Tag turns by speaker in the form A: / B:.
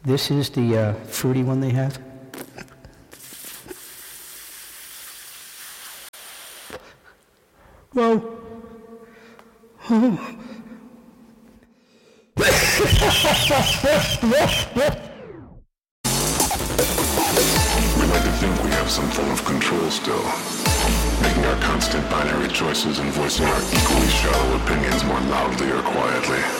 A: This is the fruity one they have. Whoa. Oh.
B: We like to think we have some form of control still, making our constant binary choices and voicing our equally shallow opinions more loudly or quietly.